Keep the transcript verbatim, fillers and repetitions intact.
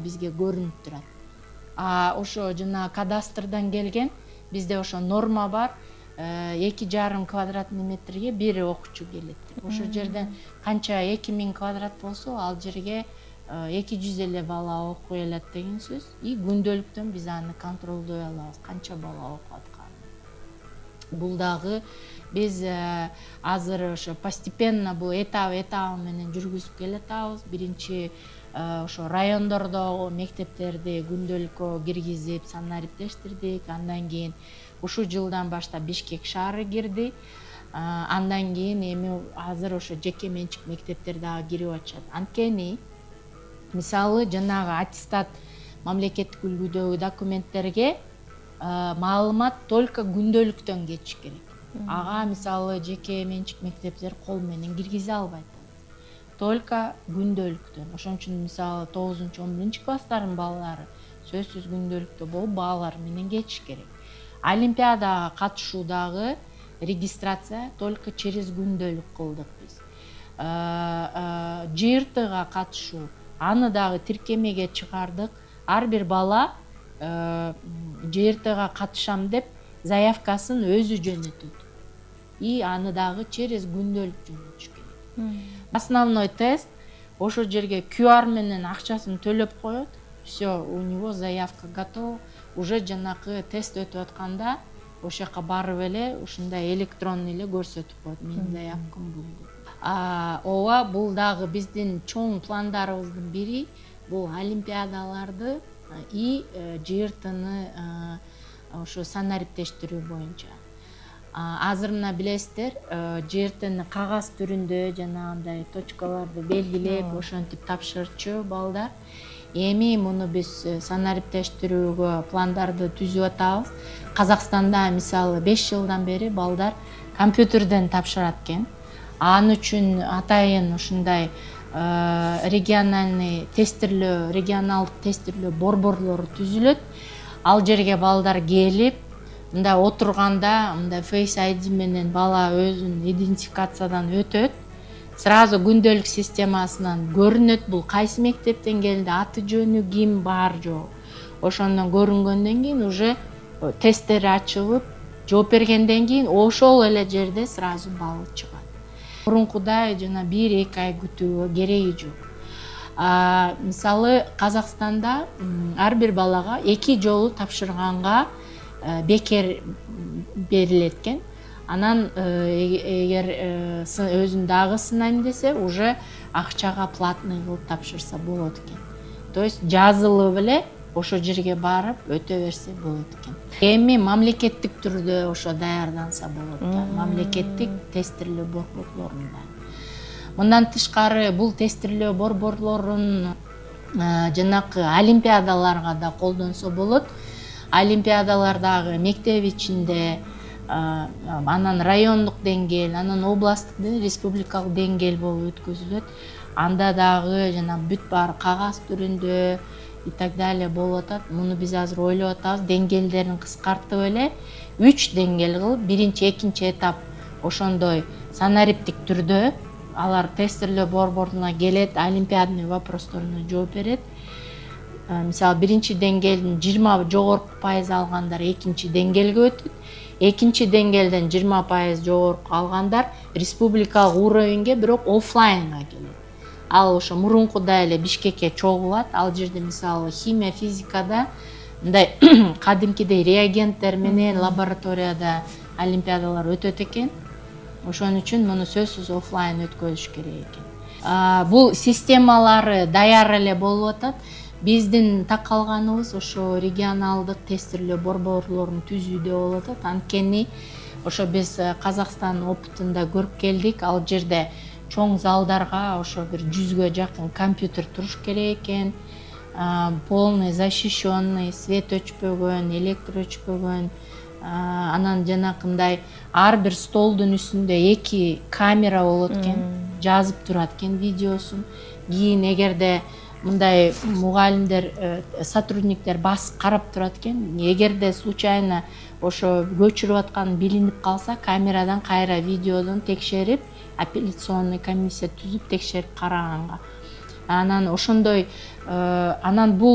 бизге көрүнүп турат. А ошо жана кадастрдан келген бизде ошо норма бар, эки жарым квадратный метрге бир окуучу келет. Ошо жерден канча эки миң квадрат болсо, ал жерге эки жүз элүү бала окуй алат деген сөз. И күндөлүктөн биз аны контролдой алабыз, канча бала окуп атканын. Бул дагы биз азыр ошо постепенно бул этап этабы менен жүргүзүп келатабыз. Биринчи ошо райондордогу мектептерди күндөлүккө киргизип санариптештирдик. Андан кийин ушул жылдан баштап Бишкек шаары кирди. Андан кийин эми азыр ошо жеке менчик мектептер дагы кирип атышат. Анткени мисалы жанагы аттестат мамлекеттик үлгүдөгү документтерге маалымат только күндөлүктөн кетиш керек. Ага мисалы жеке менчик мектептер кол менен киргизе албайт. Только күндөлүктөн. Ошон үчүн мисалы тогузунчу он биринчи класстардын балалары сөзсүз күндөлүктө болуп баалар менен кетиш керек. Олимпиадага катышуу дагы регистрация только через күндөлүк кылдык биз. жэ эр тэга катышуу аны дагы тиркемеге чыгардык. Ар бир бала жэ эр тэга катышам деп заявкасын өзү жөнөтөт. И аны дагы через күндөлүк жөнөтүш керек. Основной тест ошол жерге ку ар менен акчасын төлөп коет. Все, у него заявка готова. Уже жанакы тест өтүп атканда ошол жака барып эле ушундай электронный эле көрсөтүп коет. Менин заявкам бул. Ооба, бул дагы биздин чоң пландарыбыздын бири. Бул олимпиадаларды и жэ эр тэни ошо санариптештирүү боюнча. Азыр мына билесиздер, жэ эр тэни кагаз түрүндө жанагындай точкаларды белгилеп, ошентип тапшырчу балдар. Эми муну биз санариптештирүүгө пландарды түзүп атабыз. Казакстанда мисалы беш жылдан бери балдар компьютерден тапшырат экен. Ан үчүн атайын ушундай региональный тестирлөө, регионалдык тестирлөө борборлору түзүлөт. Ал жерге балдар келип, мындай отурганда, мындай Face ай ди менен бала өзүнүн идентификациядан өтөт. Сразу күндөлүк системасынан көрүнөт, бул кайсы мектептен келди, аты жөнү ким, бар жок. Ошондон көрүнгөндөн кийин уже тесттер ачылып, жооп бергенден кийин ошол эле жерде сразу бал чыгат. Мурункудай жана бир эки ай күтүүгө кереги жок. Мисалы Казакстанда ар бир балага эки жолу тапшырганга бекер берилет экен. Анан эгер өзүн дагы сынайм десе, уже акчага платный кылып тапшырса болот экен. То есть жазылып эле ошол жерге барып өтө берсе болот экен. Эми мамлекеттик түрдө ошо даярданса болот да, мамлекеттик тестирлөө борборлорунда. Мындан тышкары бул тестирлөө борборлорун жанакы олимпиадаларга да колдонсо болот. Олимпиадалардагы мектеп ичинде, анан райондук деңгээл, анан областтык, республикалык деңгээл болуп өткөзүлөт. Анда дагы жана бүт баары кагаз түрүндө и так далее болуп атат. Муну биз азыр ойлоп атабыз, деңгээлдерин кыскартып эле үч деңгээл кылып, биринчи, экинчи этап ошондой санариптик түрдө алар тестирлөө борборуна келет, олимпиадный вопросторуна жооп берет. Мисалы биринчи деңгээлдин жыйырма жогорку пайыз алгандар экинчи деңгээлге өтөт. Экинчи деңгээлден жыйырма пайыз жогорку алгандар республикалык уровеньге, бирок оффлайнга келет. Ал ошо мурункудай эле Бишкекке чогулат. Ал жерде мисалы химия, физикада мындай кадимкидей реагенттер менен лабораторияда олимпиадалар өтөт экен. Ошон үчүн муну сөзсүз оффлайн өткөзүш керек экен. Бул системалары даяр эле болуп атат. Биздин такалганыбыз ошо регионалдык тестирлөө борборлорун түзүүдө болуп атат. Анткени ошо биз Казакстан опытында көрүп келдик. Ал жерде чоң залдарга ошо бир жүзгө жакын компьютер туруш керек экен. Полный защищенный, свет өчпөгөн, электр өчпөгөн. Анан жанакындай ар бир столдун үстүндө эки камера болот экен, жазып турат экен видеосун. Кийин эгерде мындай мугалимдер, сотрудниктер басып карап турат экен. Эгерде случайно ошо көчүрүп аткан билинип калса, камерадан кайра видеодон текшерип, апелляционный комиссия түзүп текшерип караганга. Анан ошондой, анан бул